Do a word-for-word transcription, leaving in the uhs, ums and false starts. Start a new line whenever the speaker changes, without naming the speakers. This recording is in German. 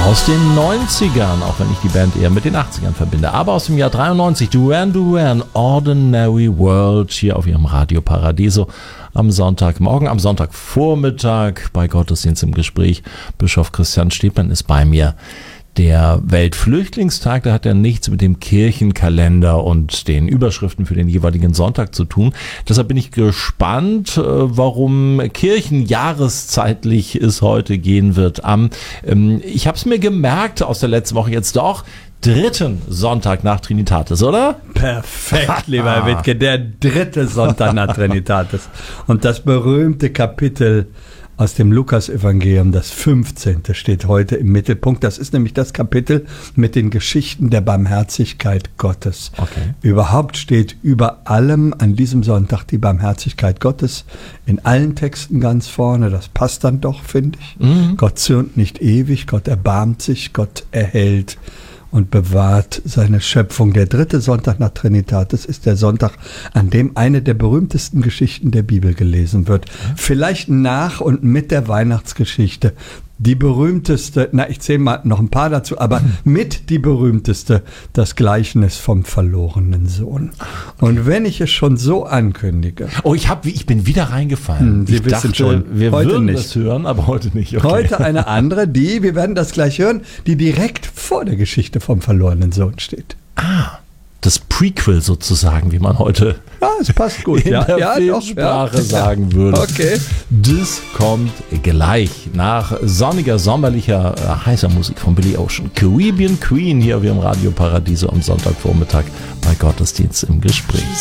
Aus den neunzigern, auch wenn ich die Band eher mit den achtzigern verbinde, aber aus dem Jahr dreiundneunzig, Duran Duran, Ordinary World, hier auf ihrem Radio Paradiso am Sonntagmorgen, am Sonntagvormittag bei Gottesdienst im Gespräch. Bischof Christian Stephan ist bei mir. Der Weltflüchtlingstag, der hat ja nichts mit dem Kirchenkalender und den Überschriften für den jeweiligen Sonntag zu tun. Deshalb bin ich gespannt, warum kirchenjahreszeitlich es heute gehen wird. Am, ähm, ich habe es mir gemerkt aus der letzten Woche jetzt doch, dritten Sonntag nach Trinitatis, oder?
Perfekt, lieber Wittke, der dritte Sonntag nach Trinitatis. Und das berühmte Kapitel aus dem Lukas-Evangelium, das fünfzehnte, steht heute im Mittelpunkt. Das ist nämlich das Kapitel mit den Geschichten der Barmherzigkeit Gottes.
Okay.
Überhaupt steht über allem an diesem Sonntag die Barmherzigkeit Gottes in allen Texten ganz vorne. Das passt dann doch, finde ich. Mhm. Gott zürnt nicht ewig, Gott erbarmt sich, Gott erhält und bewahrt seine Schöpfung. Der dritte Sonntag nach Trinitatis ist der Sonntag, an dem eine der berühmtesten Geschichten der Bibel gelesen wird. Vielleicht nach und mit der Weihnachtsgeschichte. Die berühmteste, na ich zähle mal noch ein paar dazu, aber mit die berühmteste, das Gleichnis vom verlorenen Sohn. Und wenn ich es schon so ankündige.
Oh, ich, hab, ich bin wieder reingefallen.
Hm, Sie
ich
wissen
dachte,
schon,
wir
heute
würden
nicht.
das hören, aber heute nicht. Okay.
Heute eine andere, die, wir werden das gleich hören, die direkt vor der Geschichte vom verlorenen Sohn steht.
Ah, das Prequel sozusagen, wie man heute
Ja, es passt gut.
in
ja,
der
ja,
Filmsprache
doch, ja.
sagen würde.
Okay.
Das kommt gleich nach sonniger, sommerlicher, äh, heißer Musik von Billy Ocean. Caribbean Queen hier auf ihrem Radio Paradiso am Sonntagvormittag bei Gottesdienst im Gespräch.